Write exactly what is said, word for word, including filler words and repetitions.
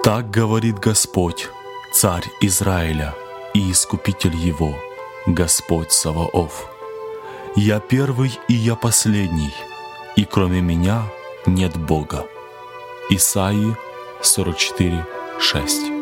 Так говорит Господь, Царь Израиля и Искупитель Его, Господь Саваоф. Я первый и я последний, и кроме Меня нет Бога. Исаии сорок четыре, шесть.